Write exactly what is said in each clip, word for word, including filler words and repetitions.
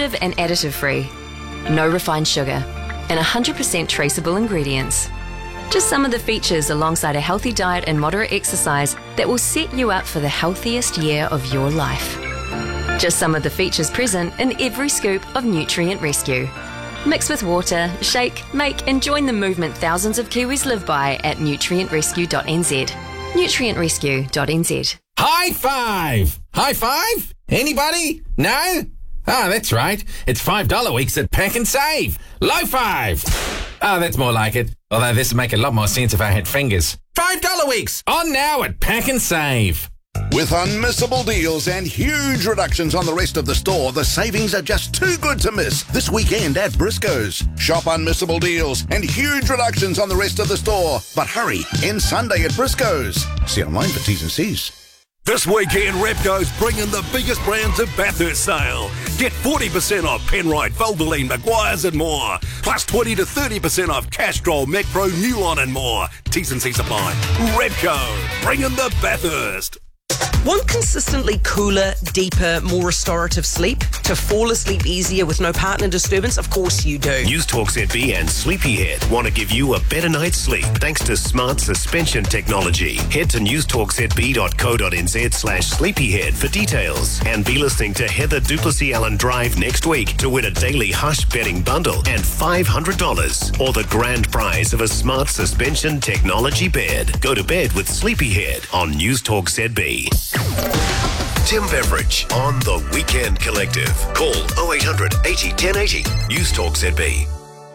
preservative and additive free, no refined sugar, and one hundred percent traceable ingredients. Just some of the features alongside a healthy diet and moderate exercise that will set you up for the healthiest year of your life. Just some of the features present in every scoop of Nutrient Rescue. Mix with water, shake, make and join the movement thousands of Kiwis live by at nutrient rescue dot n z. nutrient rescue dot n z. High five! High five? Anybody? No? Ah, that's right. It's five dollar weeks at Pack and Save. Low five! Ah, that's more like it. Although this would make a lot more sense if I had fingers. five dollar weeks! On now at Pack and Save. With unmissable deals and huge reductions on the rest of the store, the savings are just too good to miss this weekend at Briscoe's. Shop unmissable deals and huge reductions on the rest of the store. But hurry, end Sunday at Briscoe's. See online for T's and C's. This weekend, Repco's bringing the biggest brands at Bathurst sale. Get forty percent off Penrite, Valvoline, Maguire's and more. Plus twenty to thirty percent off Castrol, Macpro, Nulon and more. T's and C's apply. Repco, bringing the Bathurst. Want consistently cooler, deeper, more restorative sleep? To fall asleep easier with no partner disturbance? Of course you do. News Talk Z B and Sleepyhead want to give you a better night's sleep thanks to smart suspension technology. Head to newstalkzb.co.nz slash sleepyhead for details. And be listening to Heather Duplessis Allen Drive next week to win a daily Hush betting bundle and five hundred dollars or the grand prize of a smart suspension technology bed. Go to bed with Sleepyhead on News Talk Z B. Tim Beveridge on the Weekend Collective. Call oh eight hundred eighty ten eighty. News Talk Z B.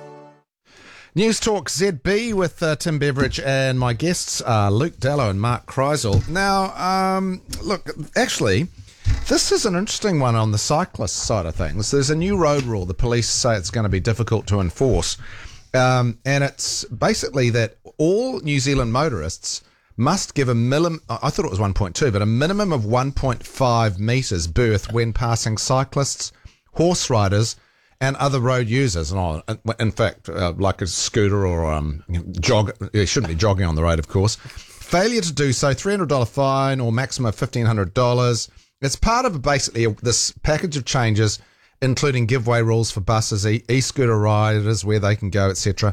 News Talk Z B with uh, Tim Beveridge, and my guests are Luke Dallow and Mark Kreisel. Now, um, look, actually, this is an interesting one on the cyclist side of things. There's a new road rule. The police say it's going to be difficult to enforce, um, and it's basically that all New Zealand motorists must give a minimum, I thought it was one point two, but a minimum of one point five metres berth when passing cyclists, horse riders, and other road users. And all, in fact, uh, like a scooter or um, jog, you shouldn't be jogging on the road, of course. Failure to do so, three hundred dollars fine or maximum of fifteen hundred dollars. It's part of basically this package of changes, including giveaway rules for buses, e- e-scooter riders, where they can go, et cetera.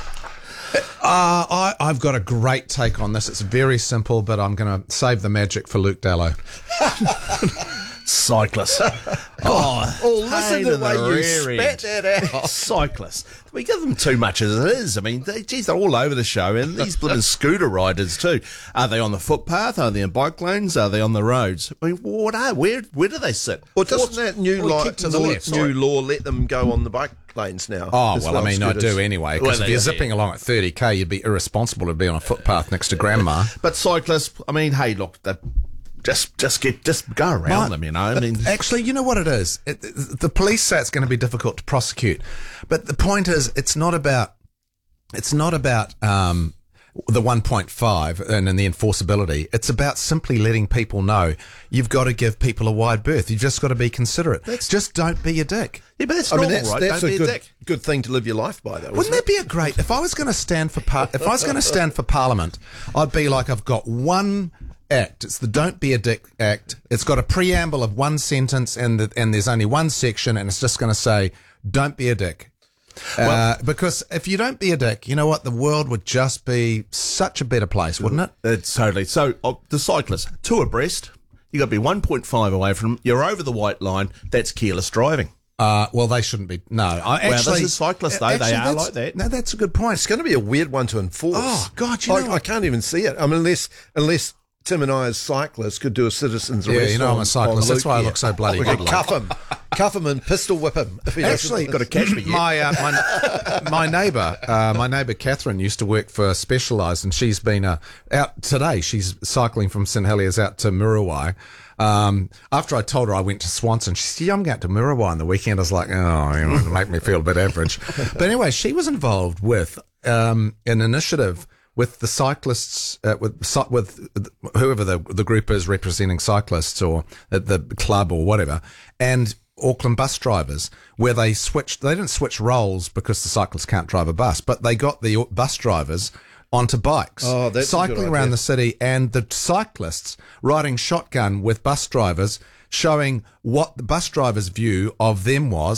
Uh, I, I've got a great take on this. It's very simple, but I'm going to save the magic for Luke Dallow. Cyclists. Oh, oh listen to the way you rear spat that out. Cyclists. We give them too much as it is. I mean, they, geez, they're all over the show, and these blooming scooter riders too. Are they on the footpath? Are they in bike lanes? Are they on the roads? I mean, what are? Where where do they sit? Well, doesn't that new, well, law, kick to the law, left, new sorry. law let them go on the bike lanes now? Oh, as well, I mean, I scooters? do anyway, because Well, if you're yeah. zipping along at thirty k, you'd be irresponsible to be on a footpath next to grandma. But cyclists, I mean, hey, look, they just just get just go around Right. them, you know. I But mean, actually, you know what it is? It, the police say it's going to be difficult to prosecute, but the point is, it's not about it's not about um, the one point five and, and the enforceability. It's about simply letting people know you've got to give people a wide berth. You've just got to be considerate. Just don't be a dick. yeah, but that's I mean, normal, that's, right? that's Don't a be good, dick. good thing to live your life by, though. Wouldn't that be a great? If I was going to stand for par- if I was going to stand for Parliament, I'd be like, I've got one act. It's the Don't Be a Dick Act. It's got a preamble of one sentence, and the, and there's only one section, and it's just going to say, "Don't be a dick." Uh, because if you don't be a dick, you know what? The world would just be such a better place, wouldn't it? It's totally. So, oh, the cyclists, two abreast, you got to be one point five away from them. You're over the white line. That's careless driving. Uh, well, they shouldn't be. No, I Well, actually. this is cyclists, though. actually, They are that's- like that. No, that's a good point. It's going to be a weird one to enforce. Oh, God, you I, know I can't even see it. I mean, unless unless Tim and I, as cyclists, could do a citizen's Yeah, arrest. you know I'm on- a cyclist. on That's why I Luke look so bloody here. We good. could cuff him, cuff him, and pistol whip him. If he Actually, doesn't- got to catch me yet. my uh, my my neighbour, uh, my neighbour Catherine used to work for Specialised, and she's been uh, out today. She's cycling from St Heliers out to Muriwai. Um, after I told her I went to Swanson, she said, "Yeah, I'm going to Muriwai on the weekend." I was like, "Oh, you know, it'll make me feel a bit average." But anyway, she was involved with um, an initiative with the cyclists, uh, with cy- with whoever the the group is representing cyclists, or the, the club or whatever, and Auckland bus drivers, where they switched. They didn't switch roles because the cyclists can't drive a bus, but they got the bus drivers onto bikes, Oh, that's a good cycling around idea. the city, and the cyclists riding shotgun with bus drivers, showing what the bus driver's view of them was